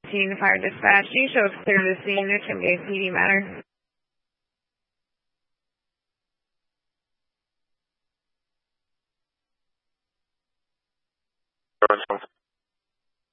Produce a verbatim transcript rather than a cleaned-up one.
fifteen, fire dispatch. Do you show us clear to the scene? There can be a P D matter.